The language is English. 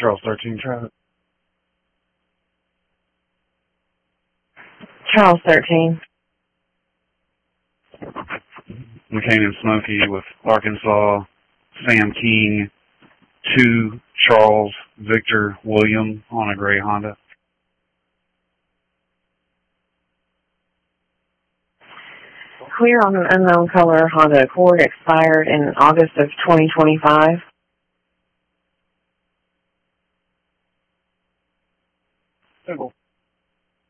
Charles 13 Traffic. Charles 13. McCain and Smokey with Arkansas, Sam King, 2 Charles Victor William on a gray Honda. Clear on an unknown color Honda Accord, expired in August of 2025. Simple.